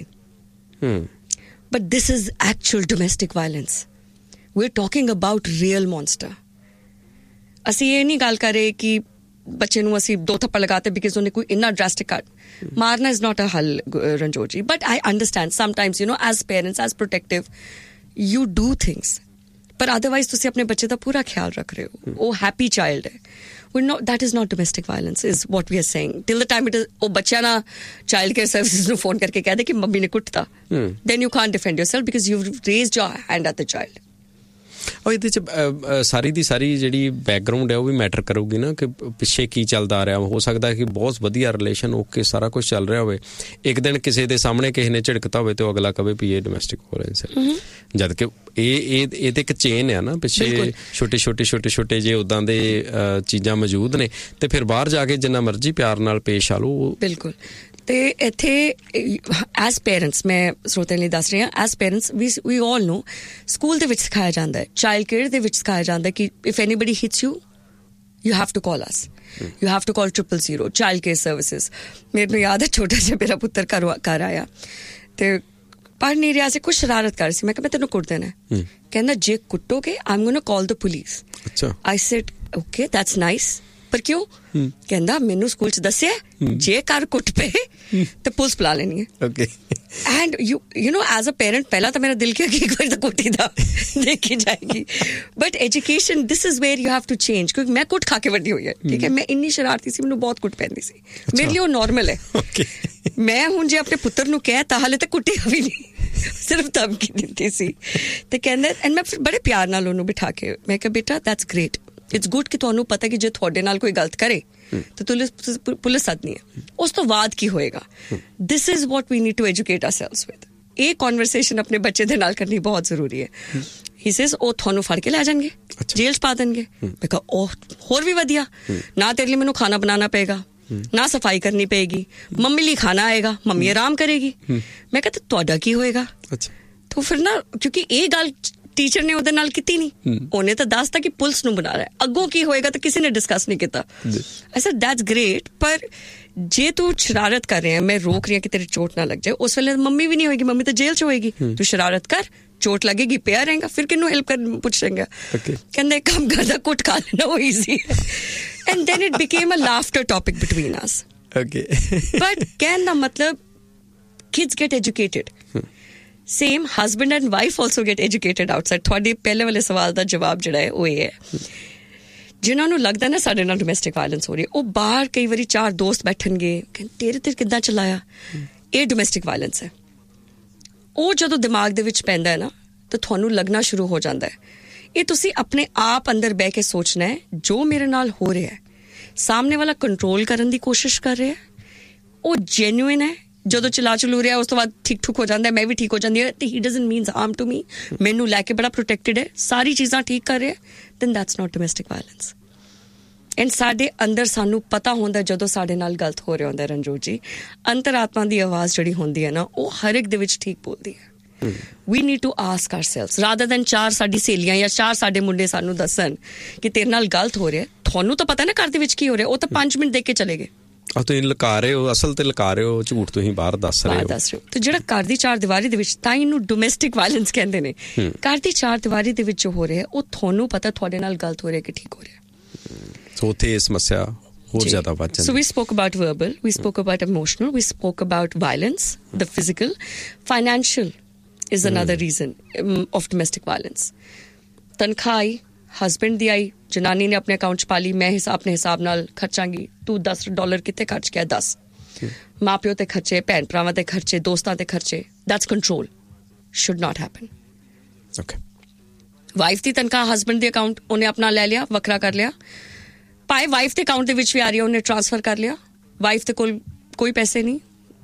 But this is actual domestic violence. We R talking about real monster. ਅਸੀਂ ਇਹ ਨਹੀਂ ਗੱਲ ਕਰ ਰਹੇ ਕਿ ਬੱਚੇ ਨੂੰ ਅਸੀਂ 2 ਥੱਪੜ ਲਗਾਤੇ ਬਿਕਾਜ਼ ਉਹਨੇ ਕੋਈ ਇੰਨਾ ਡਰਾਸਟਿਕ ਮਾਰਨਾ ਇਜ਼ ਨਾਟ ਅ ਹੱਲ ਰਣਜੋਤ ਜੀ. But I understand sometimes as parents, as protective you do things, ਪਰ ਅਦਰਵਾਈਜ਼ ਤੁਸੀਂ ਆਪਣੇ ਬੱਚੇ ਦਾ ਪੂਰਾ ਖਿਆਲ ਰੱਖ ਰਹੇ ਹੋ. ਉਹ ਹੈਪੀ ਚਾਈਲਡ ਹੈ. that is not domestic violence is what we are saying till the time it is ਉਹ ਬੱਚਾ ਨਾ ਚਾਈਲਡ ਕੇਅਰ ਸਰਵਿਸਿਜ਼ ਨੂੰ ਫੋਨ ਕਰਕੇ ਕਹਦੇ ਕਿ ਮੰਮੀ ਨੇ ਕੁੱਟਤਾ, then you can't defend yourself because you've raised your hand at the child. ਉਹ ਇਹਦੇ 'ਚ ਸਾਰੀ ਦੀ ਸਾਰੀ ਜਿਹੜੀ ਬੈਕਗਰਾਊਂਡ ਹੈ ਉਹ ਵੀ ਮੈਟਰ ਕਰੂਗੀ ਨਾ, ਕਿ ਪਿੱਛੇ ਕੀ ਚੱਲਦਾ ਆ ਰਿਹਾ. ਹੋ ਸਕਦਾ ਕਿ ਬਹੁਤ ਵਧੀਆ ਰਿਲੇਸ਼ਨ ਓਕੇ ਸਾਰਾ ਕੁਝ ਚੱਲ ਰਿਹਾ ਹੋਵੇ, ਇੱਕ ਦਿਨ ਕਿਸੇ ਦੇ ਸਾਹਮਣੇ ਕਿਸੇ ਨੇ ਝਿੜਕਤਾ ਹੋਵੇ ਤੇ ਉਹ ਅਗਲਾ ਕਵੇ ਵੀ ਇਹ ਡੋਮੈਸਟਿਕ ਵਾਇਲੈਂਸ ਹੈ. ਜਦ ਕਿ ਇਹ ਤੇ ਇੱਕ ਚੇਨ ਆ ਨਾ, ਪਿੱਛੇ ਛੋਟੇ ਜੇ ਉੱਦਾਂ ਦੇ ਚੀਜ਼ਾਂ ਮੌਜੂਦ ਨੇ ਤੇ ਫਿਰ ਬਾਹਰ ਜਾ ਕੇ ਜਿੰਨਾ ਮਰਜ਼ੀ ਪਿਆਰ ਨਾਲ ਪੇਸ਼ ਆ ਲਓ. ਬਿਲਕੁਲ. ਤੇ ਇੱਥੇ ਐਜ਼ ਪੇਰੈਂਟਸ, ਮੈਂ ਸਰੋਤਿਆਂ ਲਈ ਦੱਸ ਰਹੀ ਹਾਂ, ਐਜ਼ ਪੇਰੈਂਟਸ ਵੀ ਆਲ ਨੋ ਸਕੂਲ ਦੇ ਵਿੱਚ ਸਿਖਾਇਆ ਜਾਂਦਾ ਹੈ, ਚਾਈਲਡ ਕੇਅਰ ਦੇ ਵਿੱਚ ਸਿਖਾਇਆ ਜਾਂਦਾ ਹੈ ਕਿ if anybody hits you have to call us, you have to call 000 child care services. ਮੈਨੂੰ ਯਾਦ ਹੈ ਛੋਟਾ ਜਿਹਾ ਮੇਰਾ ਪੁੱਤਰ ਘਰ ਆਇਆ ਤੇ ਪੜ੍ਹ ਨਹੀਂ ਰਿਹਾ ਸੀ, ਕੁਛ ਸ਼ਰਾਰਤ ਕਰ ਸੀ. ਮੈਂ ਕਿਹਾ ਮੈਂ ਤੈਨੂੰ ਕੁੱਟ ਦੇਣਾ. ਕਹਿੰਦਾ ਜੇ ਕੁੱਟੋਗੇ I am going to call the police. I said okay that's nice ਪਰ ਕਿਉਂ? ਕਹਿੰਦਾ ਮੈਨੂੰ ਸਕੂਲ 'ਚ ਦੱਸਿਆ ਜੇ ਘਰ ਕੁੱਟ ਪਏ ਤੇ ਪੁਲਿਸ ਬੁਲਾ ਲੈਣੀ ਹੈ। Okay. And you know as a parent ਪਹਿਲਾਂ ਤਾਂ ਮੇਰਾ ਦਿਲ ਕਿਹਾ ਕਿ ਇੱਕ ਵਾਰੀ ਤਾਂ ਕੁੱਟੀ ਦਾ ਦੇਖੀ ਜਾਏਗੀ, but education this is where you have to change, ਕਿਉਂਕਿ ਮੈਂ ਕੁੱਟ ਖਾ ਕੇ ਵੱਡੀ ਹੋਈ ਹੈ, ਠੀਕ ਹੈ। ਮੈਂ ਇੰਨੀ ਸ਼ਰਾਰਤੀ ਸੀ, ਮੈਨੂੰ ਬਹੁਤ ਕੁੱਟ ਪੈਂਦੀ ਸੀ, ਮੇਰੇ ਲਈ ਉਹ ਨੋਰਮਲ ਹੈ। ਮੈਂ ਹੁਣ ਜੇ ਆਪਣੇ ਪੁੱਤਰ ਨੂੰ ਕਹਿ ਤਾਂ ਹਾਲੇ ਤਾਂ ਕੁੱਟਿਆ ਵੀ ਨਹੀਂ, ਸਿਰਫ ਧਮਕੀ ਦਿੱਤੀ ਸੀ। ਤੇ ਕਹਿੰਦੇ, ਐਂਡ ਮੈਂ ਬੜੇ ਪਿਆਰ ਨਾਲ ਉਹਨੂੰ ਬਿਠਾ ਕੇ ਮੈਂ ਕਿਹਾ ਬੇਟਾ ਦੈਟਸ ਗ੍ਰੇਟ, ਇਟਸ ਗੁੱਡ ਕਿ ਤੁਹਾਨੂੰ ਪਤਾ ਕਿ ਜੇ ਤੁਹਾਡੇ ਨਾਲ ਕੋਈ ਗਲਤ ਕਰੇ ਤਾਂ ਪੁਲਿਸ ਸੱਦਣੀ ਹੈ, ਉਸ ਤੋਂ ਬਾਅਦ ਕੀ ਹੋਏਗਾ। This is what we need to educate ourselves with. ਇਹ ਕਨਵਰਸੇਸ਼ਨ ਆਪਣੇ ਬੱਚੇ ਦੇ ਨਾਲ ਕਰਨੀ ਬਹੁਤ ਜ਼ਰੂਰੀ ਹੈ। ਹੀ ਸੇਜ਼ ਉਹ ਤੁਹਾਨੂੰ ਫੜ ਕੇ ਲੈ ਜਾਣਗੇ, ਜੇਲ੍ਹ 'ਚ ਪਾ ਦੇਣਗੇ। ਮੈਂ ਕਿਹਾ ਉਹ ਹੋਰ ਵੀ ਵਧੀਆ, ਨਾ ਤੇਰੇ ਲਈ ਮੈਨੂੰ ਖਾਣਾ ਬਣਾਉਣਾ ਪਏਗਾ, ਨਾ ਸਫਾਈ ਕਰਨੀ ਪਏਗੀ, ਮੰਮੀ ਲਈ ਖਾਣਾ ਆਏਗਾ, ਮੰਮੀ ਆਰਾਮ ਕਰੇਗੀ। ਮੈਂ ਕਿਹਾ ਤੁਹਾਡਾ ਕੀ ਹੋਏਗਾ? ਤਾਂ ਫਿਰ ਨਾ, ਕਿਉਂਕਿ ਇਹ ਗੱਲ ਟੀਚਰ ਨੇ ਉਹਦੇ ਨਾਲ ਕੀਤੀ ਨਹੀਂ, ਉਹਨੇ ਤਾਂ ਦੱਸਤਾ ਕਿ ਪੁਲਿਸ ਨੂੰ ਬੁਲਾ ਰਿਹਾ, ਅੱਗੋਂ ਕੀ ਹੋਏਗਾ ਤਾਂ ਕਿਸੇ ਨੇ ਡਿਸਕਸ ਨਹੀਂ ਕੀਤਾ। I said that's great, ਪਰ ਜੇ ਤੂੰ ਸ਼ਰਾਰਤ ਕਰ ਰਿਹਾ, ਮੈਂ ਰੋਕ ਰਹੀ ਹਾਂ ਕਿ ਤੇਰੀ ਚੋਟ ਨਾ ਲੱਗ ਜਾਏ, ਉਸ ਵੇਲੇ ਮੰਮੀ ਵੀ ਨਹੀਂ ਹੋਏਗੀ, ਮੰਮੀ ਤਾਂ ਜੇਲ੍ਹ 'ਚ ਹੋਏਗੀ। ਤੂੰ ਸ਼ਰਾਰਤ ਕਰ, ਚੋਟ ਲੱਗੇਗੀ, ਪਿਆ ਰਹੇਗਾ, ਫਿਰ ਕਿਹਨੂੰ ਹੈਲਪ ਕਰ ਪੁੱਛੇਂਗਾ। ਕਹਿੰਦੇ ਕੰਮ ਕਰਦਾ ਕੁੱਟ ਖਾ ਲੈਣਾ, ਉਹ ਈਜ਼ੀ ਹੈ। And then it became a laughter topic between us. Okay. But ਕਹਿਣ ਦਾ ਮਤਲਬ kids get educated. Same husband and wife also get educated outside. ਤੁਹਾਡੇ ਪਹਿਲੇ ਵਾਲੇ ਸਵਾਲ ਦਾ ਜਵਾਬ ਜਿਹੜਾ ਹੈ ਉਹ ਇਹ ਹੈ, ਜਿਨ੍ਹਾਂ ਨੂੰ ਲੱਗਦਾ ਨਾ ਸਾਡੇ ਨਾਲ ਡੋਮੈਸਟਿਕ ਵਾਇਲੈਂਸ ਹੋ ਰਹੀ ਹੈ, ਉਹ ਬਾਹਰ ਕਈ ਵਾਰੀ 4 ਦੋਸਤ ਬੈਠਣਗੇ, ਤੇਰੇ ਤੇ ਕਿੱਦਾਂ ਚਲਾਇਆ, ਇਹ ਡੋਮੈਸਟਿਕ ਵਾਇਲੈਂਸ ਹੈ। ਉਹ ਜਦੋਂ ਦਿਮਾਗ ਦੇ ਵਿੱਚ ਪੈਂਦਾ ਹੈ ਨਾ ਤਾਂ ਤੁਹਾਨੂੰ ਲੱਗਣਾ ਸ਼ੁਰੂ ਹੋ ਜਾਂਦਾ ਹੈ। ਇਹ ਤੁਸੀਂ ਆਪਣੇ ਆਪ ਅੰਦਰ ਬਹਿ ਕੇ ਸੋਚਣਾ ਹੈ, ਜੋ ਮੇਰੇ ਨਾਲ ਹੋ ਰਿਹਾ ਹੈ, ਸਾਹਮਣੇ ਵਾਲਾ ਕੰਟਰੋਲ ਕਰਨ ਦੀ ਕੋਸ਼ਿਸ਼ ਕਰ ਰਿਹਾ, ਉਹ ਜੈਨੂਇਨ ਹੈ। ਜਦੋਂ ਚਲਾ ਚਲੂ ਰਿਹਾ ਉਸ ਤੋਂ ਬਾਅਦ ਠੀਕ ਠੁਕ ਹੋ ਜਾਂਦਾ, ਮੈਂ ਵੀ ਠੀਕ ਹੋ ਜਾਂਦੀ ਹੈ, ਤੇ ਹੀ ਡਜ਼ਨਟ ਮੀਨਸ ਹਾਰਮ ਟੂ ਮੀ, ਮੈਨੂੰ ਲੈ ਕੇ ਬੜਾ ਪ੍ਰੋਟੈਕਟਿਡ ਹੈ, ਸਾਰੀ ਚੀਜ਼ਾਂ ਠੀਕ ਕਰ ਰਿਹਾ, then that's not domestic violence. And ਸਾਡੇ ਅੰਦਰ ਸਾਨੂੰ ਪਤਾ ਹੁੰਦਾ ਜਦੋਂ ਸਾਡੇ ਨਾਲ ਗਲਤ ਹੋ ਰਿਹਾ ਹੁੰਦਾ ਰਣਜੋਤ ਜੀ, ਅੰਤਰਾਤਮਾ ਦੀ ਆਵਾਜ਼ ਜਿਹੜੀ ਹੁੰਦੀ ਹੈ ਨਾ, ਉਹ ਹਰ ਇੱਕ ਦੇ ਵਿੱਚ ਠੀਕ ਬੋਲਦੀ ਹੈ। We need to ask ourselves, rather than 4 ਸਾਡੀ ਸਹੇਲੀਆਂ ਜਾਂ 4 ਸਾਡੇ ਮੁੰਡੇ ਸਾਨੂੰ ਦੱਸਣ ਕਿ ਤੇਰੇ ਨਾਲ ਗਲਤ ਹੋ ਰਿਹਾ, ਤੁਹਾਨੂੰ ਤਾਂ ਪਤਾ ਨਾ ਘਰ ਦੇ ਵਿੱਚ ਕੀ ਹੋ ਰਿਹਾ, ਉਹ ਤਾਂ 5 ਮਿੰਟ ਦੇਖ ਕੇ ਚਲੇ ਗਏ। ਤੁਸੀਂ ਲੁਕਾ ਰਹੇ ਹੋ, ਅਸਲ ਤੇ ਲੁਕਾ ਰਹੇ ਹੋ, ਝੂਠ ਤੁਸੀਂ ਬਾਹਰ ਦੱਸ ਰਹੇ ਹੋ। ਤੇ ਜਿਹੜਾ ਘਰ ਦੀ 4 ਦੀਵਾਰੀ ਦੇ ਵਿੱਚ, ਤਾਂ ਇਹਨੂੰ ਡੋਮੈਸਟਿਕ ਵਾਇਲੈਂਸ ਕਹਿੰਦੇ ਨੇ। ਘਰ ਦੀ 4 ਦੀਵਾਰੀ ਦੇ ਵਿੱਚ ਜੋ ਹੋ ਰਿਹਾ, ਉਹ ਤੁਹਾਨੂੰ ਪਤਾ ਤੁਹਾਡੇ ਨਾਲ ਗਲਤ ਹੋ ਰਿਹਾ ਕਿ ਠੀਕ ਹੋ ਰਿਹਾ। ਸੋ ਉੱਥੇ ਇਹ ਸਮੱਸਿਆ ਹੋਰ ਜ਼ਿਆਦਾ ਵੱਧ ਜਾਂਦੀ। So we spoke about verbal, we spoke about emotional, we spoke about violence, the physical, financial is another reason of domestic violence. ਤਨਖਾਹ ਆਈ, ਹਸਬੈਂਡ ਦੀ ਆਈ, ਜਨਾਨੀ ਨੇ ਆਪਣੇ ਅਕਾਊਂਟ 'ਚ ਪਾ ਲਈ, ਮੈਂ ਆਪਣੇ ਹਿਸਾਬ ਨਾਲ ਖਰਚਾਂਗੀ, ਤੂੰ $10 ਕਿੱਥੇ ਖਰਚ ਗਿਆ, 10 ਮਾਂ ਪਿਓ ਤੇ ਖਰਚੇ, ਭੈਣ ਭਰਾਵਾਂ ਤੇ ਖਰਚੇ, ਦੋਸਤਾਂ ਤੇ ਖਰਚੇ, that's control, should not happen. Okay. Wife ਦੀ ਤਨਖਾਹ ਹਸਬੈਂਡ ਦੇ ਅਕਾਊਂਟ, ਉਹਨੇ ਆਪਣਾ ਲੈ ਲਿਆ, ਵੱਖਰਾ ਕਰ ਲਿਆ, ਭਾਵੇਂ ਵਾਈਫ ਦੇ ਅਕਾਊਂਟ ਦੇ ਵਿੱਚ ਵੀ ਆ ਰਹੀ ਹੈ, ਉਹਨੇ ਟ੍ਰਾਂਸਫਰ ਕਰ ਲਿਆ, ਵਾਈਫ ਦੇ ਕੋਲ ਕੋਈ ਪੈਸੇ ਨਹੀਂ,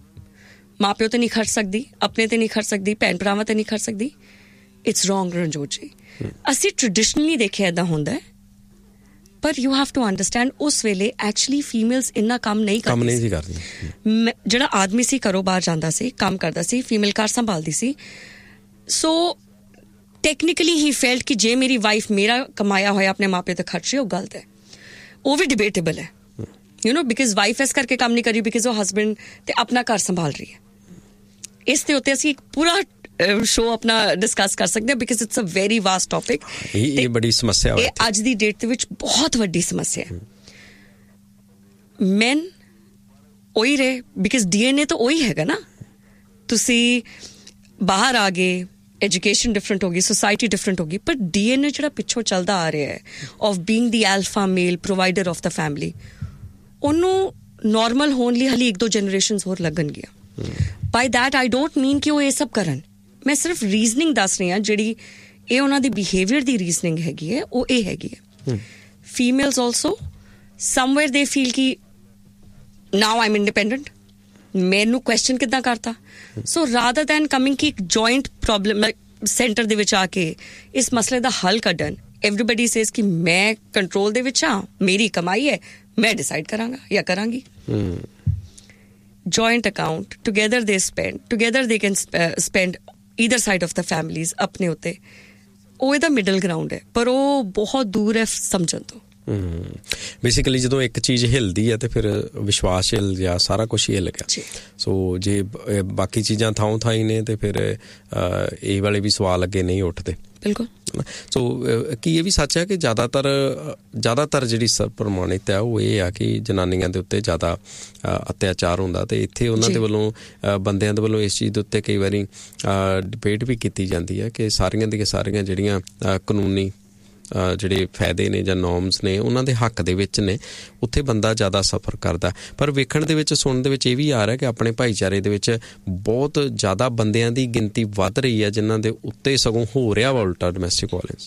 ਮਾਂ ਪਿਓ ਤੇ ਨਹੀਂ ਖਰਚ ਸਕਦੀ, ਆਪਣੇ ਤੇ ਨਹੀਂ ਖਰਚ ਸਕਦੀ, ਭੈਣ ਭਰਾਵਾਂ ਤੇ ਨਹੀਂ ਖਰਚ ਸਕਦੀ। ਇਟਸ ਰੋਂਗ ਰਣਜੋਤ ਜੀ। ਅਸੀਂ ਟ੍ਰੈਡੀਸ਼ਨਲੀ ਦੇਖਿਆ ਏਦਾਂ ਹੁੰਦਾ ਹੈ, ਪਰ ਯੂ ਹੈਵ ਟੂ ਅੰਡਰਸਟੈਂਡ ਉਸ ਵੇਲੇ ਐਕਚੁਅਲੀ ਫੀਮੇਲਸ ਇੰਨਾ ਕੰਮ ਨਹੀਂ ਕਰਦੀ। ਜਿਹੜਾ ਆਦਮੀ ਸੀ ਘਰੋਂ ਬਾਹਰ ਜਾਂਦਾ ਸੀ, ਕੰਮ ਕਰਦਾ ਸੀ, ਫੀਮੇਲ ਘਰ ਸੰਭਾਲਦੀ ਸੀ। ਸੋ ਟੈਕਨੀਕਲੀ ਹੀ ਫੈਲਟ ਕਿ ਜੇ ਮੇਰੀ ਵਾਈਫ ਮੇਰਾ ਕਮਾਇਆ ਹੋਇਆ ਆਪਣੇ ਮਾਂ ਪਿਓ ਤੇ ਖਰਚ ਰਹੀ, ਉਹ ਗਲਤ ਹੈ। ਉਹ ਵੀ ਡਿਬੇਟੇਬਲ ਹੈ, ਯੂ ਨੋ, ਬਿਕਾਜ਼ ਵਾਈਫ ਇਸ ਕਰਕੇ ਕੰਮ ਨਹੀਂ ਕਰ ਰਹੀ, ਬਿਕਾਜ਼ ਉਹ ਹਸਬੈਂਡ ਤੇ ਆਪਣਾ ਘਰ ਸੰਭਾਲ ਰਹੀ ਹੈ। ਇਸ ਦੇ ਉੱਤੇ ਅਸੀਂ ਇੱਕ ਪੂਰਾ ਸ਼ੋ ਆਪਣਾ ਡਿਸਕਸ ਕਰ ਸਕਦੇ ਹਾਂ, because it's a very vast topic. ਇਹ ਬੜੀ ਸਮੱਸਿਆ ਹੈ, ਇਹ ਅੱਜ ਦੀ ਡੇਟ ਦੇ ਵਿੱਚ ਬਹੁਤ ਵੱਡੀ ਸਮੱਸਿਆ ਹੈ। ਮੈਨ ਉਹੀ ਰਹੇ, ਬਿਕਾਜ਼ DNA ਤਾਂ ਉਹੀ ਹੈਗਾ ਨਾ। ਤੁਸੀਂ ਬਾਹਰ ਆ ਗਏ, ਐਜੂਕੇਸ਼ਨ ਡਿਫਰੈਂਟ ਹੋ ਗਈ, ਸੋਸਾਇਟੀ ਡਿਫਰੈਂਟ ਹੋ ਗਈ, ਪਰ DNA ਜਿਹੜਾ ਪਿੱਛੋਂ ਚੱਲਦਾ ਆ ਰਿਹਾ ਹੈ of being the Alpha male provider of the family, ਉਹਨੂੰ ਨੋਰਮਲ ਹੋਣ ਲਈ ਹਾਲੇ 1-2 ਜਨਰੇਸ਼ਨਸ ਹੋਰ ਲੱਗਣਗੀਆਂ। ਬਾਈ ਦੈਟ ਆਈ ਡੋਂਟ ਮੀਨ ਕਿ ਉਹ ਇਹ ਸਭ ਕਰਨ, ਮੈਂ ਸਿਰਫ ਰੀਜ਼ਨਿੰਗ ਦੱਸ ਰਹੀ ਹਾਂ, ਜਿਹੜੀ ਇਹ ਉਹਨਾਂ ਦੀ ਬਿਹੇਵੀਅਰ ਦੀ ਰੀਜ਼ਨਿੰਗ ਹੈਗੀ ਹੈ, ਉਹ ਇਹ ਹੈਗੀ ਹੈ। ਫੀਮੇਲਸ ਆਲਸੋ ਸਮਵੇਅਰ ਦੇ ਫੀਲ ਕਿ ਨਾਓ ਆਈ ਐਮ ਇੰਡੀਪੈਂਡੈਂਟ, ਮੈਨੂੰ ਕੁਐਸਚਨ ਕਿੱਦਾਂ ਕਰਤਾ। ਸੋ ਰਾਦਰ ਦੈਨ ਕਮਿੰਗ ਕਿ ਇੱਕ ਜੁਆਇੰਟ ਪ੍ਰੋਬਲਮ ਸੈਂਟਰ ਦੇ ਵਿੱਚ ਆ ਕੇ ਇਸ ਮਸਲੇ ਦਾ ਹੱਲ ਕੱਢਣ, ਐਵਰੀਬਡੀ ਸੇਜ਼ ਕਿ ਮੈਂ ਕੰਟਰੋਲ ਦੇ ਵਿੱਚ ਹਾਂ, ਮੇਰੀ ਕਮਾਈ ਹੈ, ਮੈਂ ਡਿਸਾਈਡ ਕਰਾਂਗਾ ਜਾਂ ਕਰਾਂਗੀ। joint account, together they spend, together they can spend either side of the families ਆਪਣੇ ਉੱਤੇ। ਉਹ ਇਹਦਾ ਮਿਡਲ ਗਰਾਊਂਡ ਹੈ, ਪਰ ਉਹ ਬਹੁਤ ਦੂਰ ਹੈ ਸਮਝਣ ਤੋਂ। ਬੇਸਿਕਲੀ ਜਦੋਂ ਇੱਕ ਚੀਜ਼ ਹਿਲਦੀ ਹੈ ਤੇ ਫਿਰ ਵਿਸ਼ਵਾਸ ਹਿਲ ਗਿਆ, ਸਾਰਾ ਕੁਝ ਹਿਲ ਗਿਆ। ਸੋ ਜੇ ਬਾਕੀ ਚੀਜ਼ਾਂ ਥਾਂ ਥਾਂ ਹੀ ਨੇ ਤੇ ਫਿਰ ਇਹ ਵਾਲੇ ਵੀ ਸਵਾਲ ਅੱਗੇ ਨਹੀਂ ਉੱਠਦੇ। ਬਿਲਕੁਲ। ਸੋ ਕੀ ਇਹ ਵੀ ਸੱਚ ਹੈ ਕਿ ਜ਼ਿਆਦਾਤਰ ਜਿਹੜੀ ਪ੍ਰਮਾਣਿਤ ਹੈ ਉਹ ਇਹ ਆ ਕਿ ਜਨਾਨੀਆਂ ਦੇ ਉੱਤੇ ਜ਼ਿਆਦਾ ਅਤਿਆਚਾਰ ਹੁੰਦਾ, ਤੇ ਇੱਥੇ ਉਹਨਾਂ ਦੇ ਵੱਲੋਂ ਬੰਦਿਆਂ ਦੇ ਵੱਲੋਂ ਇਸ ਚੀਜ਼ ਦੇ ਉੱਤੇ ਕਈ ਵਾਰੀ ਡਿਬੇਟ ਵੀ ਕੀਤੀ ਜਾਂਦੀ ਹੈ ਕਿ ਸਾਰੀਆਂ ਦੀਆਂ ਸਾਰੀਆਂ ਜਿਹੜੀਆਂ ਕਾਨੂੰਨੀ ਜਿਹੜੇ ਫਾਇਦੇ ਨੇ ਜਾਂ ਨੋਰਮਸ ਨੇ ਉਹਨਾਂ ਦੇ ਹੱਕ ਦੇ ਵਿੱਚ ਨੇ, ਉੱਥੇ ਬੰਦਾ ਜ਼ਿਆਦਾ ਸਫਰ ਕਰਦਾ। ਪਰ ਵੇਖਣ ਦੇ ਵਿੱਚ, ਸੁਣਨ ਦੇ ਵਿੱਚ ਇਹ ਵੀ ਆ ਰਿਹਾ ਕਿ ਆਪਣੇ ਭਾਈਚਾਰੇ ਦੇ ਵਿੱਚ ਬਹੁਤ ਜ਼ਿਆਦਾ ਬੰਦਿਆਂ ਦੀ ਗਿਣਤੀ ਵੱਧ ਰਹੀ ਹੈ ਜਿਨ੍ਹਾਂ ਦੇ ਉੱਤੇ ਸਗੋਂ ਹੋ ਰਿਹਾ ਵਾ ਉਲਟਾ ਡੋਮੈਸਟਿਕ ਵਾਇਲੈਂਸ।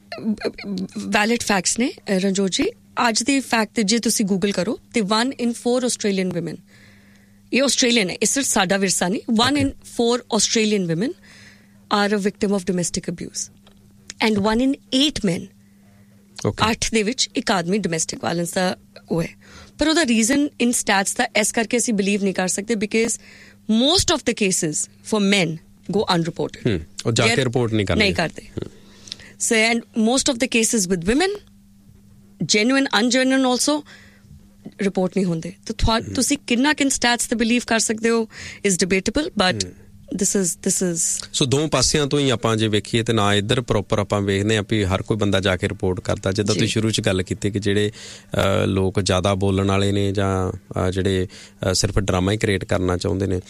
ਵੈਲਿਡ ਫੈਕਟਸ ਨੇ ਰਣਜੋਤ ਜੀ। ਅੱਜ ਦੀ ਫੈਕਟ ਜੇ ਤੁਸੀਂ ਗੂਗਲ ਕਰੋ ਤੇ 1 in 4 ਆਸਟ੍ਰੇਲੀਅਨ ਵੂਮਨ, ਇਹ ਆਸਟ੍ਰੇਲੀਅਨ ਹੈ, ਇਸ ਸਿਰਫ ਸਾਡਾ ਵਿਰਸਾ ਨਹੀਂ, 1 in 4 Australian woman are a victim of domestic abuse and 1 in 8 men, 8 ਦੇ ਵਿੱਚ ਇੱਕ ਆਦਮੀ ਡੋਮੈਸਟਿਕ ਵਾਇਲੈਂਸ ਦਾ ਉਹ ਹੈ। ਪਰ ਉਹਦਾ ਰੀਜ਼ਨ ਇਨ ਸਟੈਟਸ ਦਾ ਇਸ ਕਰਕੇ ਅਸੀਂ ਬਿਲੀਵ ਨਹੀਂ ਕਰ ਸਕਦੇ because most of the cases for men go unreported, ਉਹ ਜਾ ਕੇ ਰਿਪੋਰਟ ਨਹੀਂ ਕਰਦੇ। So and most of the cases with women, genuine, ungenuine also, report ਨਹੀਂ ਹੁੰਦੇ। ਤਾਂ ਤੁਸੀਂ ਕਿੰਨਾ ਕਿਨ ਸਟੈਟਸ ਤੇ ਬਿਲੀਵ ਕਰ ਸਕਦੇ ਹੋ is debatable, but this is ਸੋ ਦੋ ਪਾਸਿਆਂ ਤੋਂ ਹੀ ਆਪਾਂ ਜੇ ਵੇਖੀਏ ਤੇ ਨਾ ਇੱਧਰ ਪ੍ਰੋਪਰ ਆਪਾਂ ਵੇਖਦੇ ਹਾਂ ਵੀ ਹਰ ਕੋਈ ਬੰਦਾ ਜਾ ਕੇ ਰਿਪੋਰਟ ਕਰਦਾ। ਜਿੱਦਾਂ ਤੁਸੀਂ ਸ਼ੁਰੂ 'ਚ ਗੱਲ ਕੀਤੀ ਕਿ ਜਿਹੜੇ ਲੋਕ ਜ਼ਿਆਦਾ ਬੋਲਣ ਵਾਲੇ ਨੇ ਜਾਂ ਜਿਹੜੇ ਸਿਰਫ ਡਰਾਮਾ ਹੀ ਕ੍ਰੀਏਟ ਕਰਨਾ ਚਾਹੁੰਦੇ ਨੇ,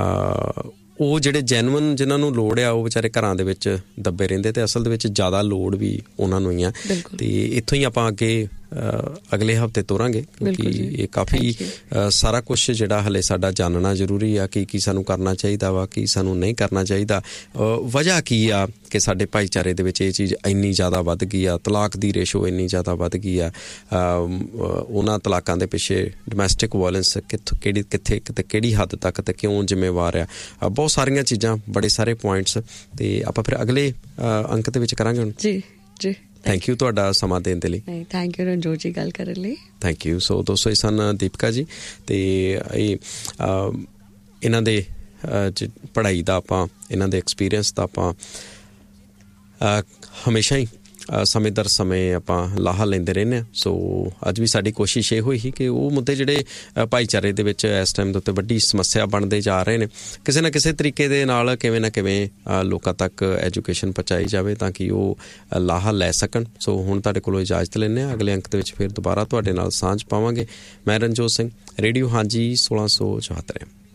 ਉਹ ਜਿਹੜੇ ਜੈਨੂਅਨ ਜਿਨ੍ਹਾਂ ਨੂੰ ਲੋੜ ਆ ਉਹ ਵਿਚਾਰੇ ਘਰਾਂ ਦੇ ਵਿੱਚ ਦੱਬੇ ਰਹਿੰਦੇ, ਤੇ ਅਸਲ ਦੇ ਵਿੱਚ ਜ਼ਿਆਦਾ ਲੋੜ ਵੀ ਉਹਨਾਂ ਨੂੰ ਹੀ ਆ। ਤੇ ਇੱਥੋਂ ਹੀ ਆਪਾਂ ਅੱਗੇ ਅਗਲੇ ਹਫ਼ਤੇ ਤੋਰਾਂਗੇ ਕਿਉਂਕਿ ਇਹ ਕਾਫੀ ਸਾਰਾ ਕੁਛ ਜਿਹੜਾ ਹਲੇ ਸਾਡਾ ਜਾਣਨਾ ਜ਼ਰੂਰੀ ਆ ਕਿ ਸਾਨੂੰ ਕਰਨਾ ਚਾਹੀਦਾ ਵਾ, ਕੀ ਸਾਨੂੰ ਨਹੀਂ ਕਰਨਾ ਚਾਹੀਦਾ, ਵਜ੍ਹਾ ਕੀ ਆ ਕਿ ਸਾਡੇ ਭਾਈਚਾਰੇ ਦੇ ਵਿੱਚ ਇਹ ਚੀਜ਼ ਇੰਨੀ ਜ਼ਿਆਦਾ ਵੱਧ ਗਈ ਆ, ਤਲਾਕ ਦੀ ਰੇਸ਼ੋ ਇੰਨੀ ਜ਼ਿਆਦਾ ਵੱਧ ਗਈ ਆ, ਉਹਨਾਂ ਤਲਾਕਾਂ ਦੇ ਪਿੱਛੇ ਡੋਮੈਸਟਿਕ ਵਾਇਲੈਂਸ ਕਿੱਥੇ ਕਿਹੜੀ ਹੱਦ ਤੱਕ ਤੇ ਕਿਉਂ ਜ਼ਿੰਮੇਵਾਰ ਆ, ਬਹੁਤ ਸਾਰੀਆਂ ਚੀਜ਼ਾਂ, ਬੜੇ ਸਾਰੇ ਪੁਆਇੰਟਸ, ਤੇ ਆਪਾਂ ਫਿਰ ਅਗਲੇ ਅੰਕ ਦੇ ਵਿੱਚ ਕਰਾਂਗੇ ਹੁਣ। ਜੀ ਜੀ, ਥੈਂਕ ਯੂ ਤੁਹਾਡਾ ਸਮਾਂ ਦੇਣ ਦੇ ਲਈ। ਥੈਂਕ ਯੂ ਰਣਜੋਤ ਜੀ ਗੱਲ ਕਰਨ ਲਈ। Thank you. ਸੋ ਦੋਸਤੋ, ਇਹ ਸਨ ਦੀਪਿਕਾ ਜੀ, ਤੇ ਇਹ ਇਹਨਾਂ ਦੇ ਪੜ੍ਹਾਈ ਦਾ ਆਪਾਂ, ਇਹਨਾਂ ਦੇ ਐਕਸਪੀਰੀਅੰਸ ਦਾ ਆਪਾਂ ਹਮੇਸ਼ਾ ਹੀ ਸਮੇਂ ਦਰ ਸਮੇਂ ਆਪਾਂ ਲਾਹਾ ਲੈਂਦੇ ਰਹਿੰਦੇ ਹਾਂ। ਸੋ ਅੱਜ ਵੀ ਸਾਡੀ ਕੋਸ਼ਿਸ਼ ਇਹ ਹੋਈ ਸੀ ਕਿ ਉਹ ਮੁੱਦੇ ਜਿਹੜੇ ਭਾਈਚਾਰੇ ਦੇ ਵਿੱਚ ਇਸ ਟਾਈਮ ਦੇ ਉੱਤੇ ਵੱਡੀ ਸਮੱਸਿਆ ਬਣਦੇ ਜਾ ਰਹੇ ਨੇ, ਕਿਸੇ ਨਾ ਕਿਸੇ ਤਰੀਕੇ ਦੇ ਨਾਲ ਕਿਵੇਂ ਨਾ ਕਿਵੇਂ ਲੋਕਾਂ ਤੱਕ ਐਜੂਕੇਸ਼ਨ ਪਹੁੰਚਾਈ ਜਾਵੇ ਤਾਂ ਕਿ ਉਹ ਲਾਹਾ ਲੈ ਸਕਣ। ਸੋ ਹੁਣ ਤੁਹਾਡੇ ਕੋਲੋਂ ਇਜਾਜ਼ਤ ਲੈਂਦੇ ਹਾਂ, ਅਗਲੇ ਅੰਕ ਦੇ ਵਿੱਚ ਫਿਰ ਦੁਬਾਰਾ ਤੁਹਾਡੇ ਨਾਲ ਸਾਂਝ ਪਾਵਾਂਗੇ। ਮੈਂ ਰਣਜੋਤ ਸਿੰਘ, ਰੇਡੀਓ ਹਾਂਜੀ 1674।